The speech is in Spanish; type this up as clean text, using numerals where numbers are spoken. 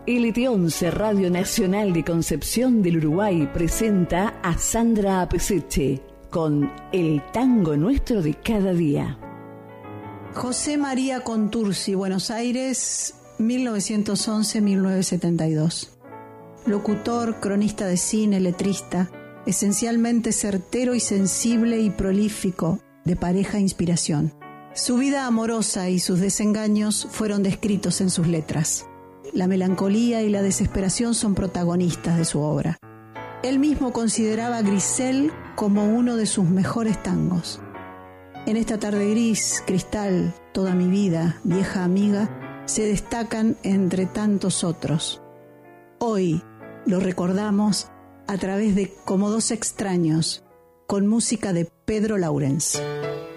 LT11 Radio Nacional de Concepción del Uruguay presenta a Sandra Apeseche con El Tango Nuestro de Cada Día. José María Contursi, Buenos Aires, 1911-1972. Locutor, cronista de cine, letrista, esencialmente certero y sensible y prolífico, de pareja e inspiración. Su vida amorosa y sus desengaños fueron descritos en sus letras. La melancolía y la desesperación son protagonistas de su obra. Él mismo consideraba a Grisel como uno de sus mejores tangos. En esta tarde gris, Cristal, Toda mi vida, Vieja amiga, se destacan entre tantos otros. Hoy lo recordamos a través de Como dos extraños, con música de Pedro Laurens.